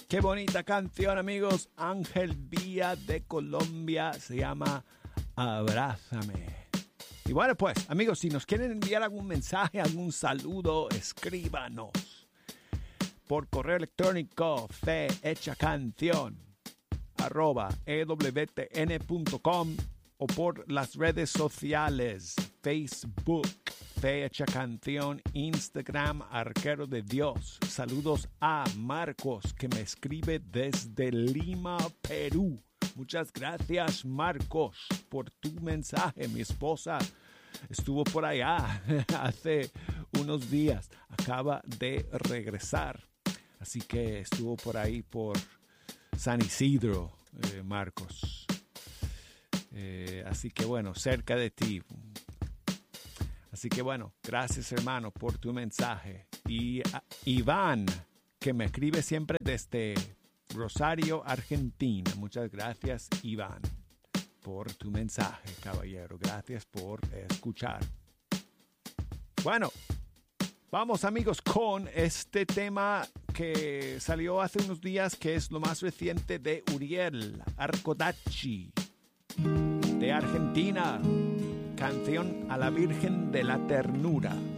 Qué bonita canción, amigos. Ángel Vía de Colombia, se llama Abrázame. Y bueno, pues, amigos, si nos quieren enviar algún mensaje, algún saludo, escríbanos por correo electrónico fehechacanción@ewtn.com o por las redes sociales, Facebook, Fe Hecha Canción, Instagram, Arquero de Dios. Saludos a Marcos, que me escribe desde Lima, Perú. Muchas gracias, Marcos, por tu mensaje. Mi esposa estuvo por allá hace unos días. Acaba de regresar. Así que estuvo por ahí por San Isidro, Marcos. Así que bueno, cerca de ti. Así que bueno, gracias, hermano, por tu mensaje. Y Iván, que me escribe siempre desde Rosario, Argentina. Muchas gracias, Iván, por tu mensaje, caballero. Gracias por escuchar. Bueno, vamos, amigos, con este tema que salió hace unos días, que es lo más reciente de Uriel Arcodacci, de Argentina. Canción a la Virgen de la Ternura.